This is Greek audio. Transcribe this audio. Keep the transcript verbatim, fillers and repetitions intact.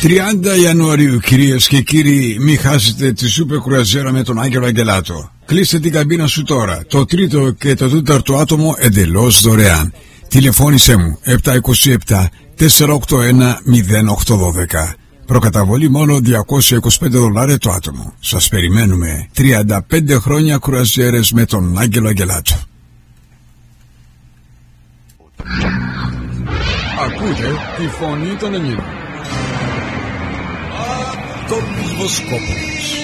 τριάντα Ιανουαρίου, κυρίες και κύριοι, μην χάσετε τη σούπερ κρουαζιέρα με τον Άγγελο Αγγελάτο. Κλείστε την καμπίνα σου τώρα. Το τρίτο και το τέταρτο άτομο εντελώς δωρεάν. Τηλεφώνησέ μου επτά είκοσι επτά τετρακόσια ογδόντα ένα μηδέν οκτώ δώδεκα. Προκαταβολή μόνο διακόσια είκοσι πέντε δολάρια το άτομο. Σας περιμένουμε. τριάντα πέντε χρόνια κρουαζιέρες με τον Άγγελο Αγγελάτο. Ακούτε τη φωνή των Ελλήνων. Τόπους Βοσκόπουλος.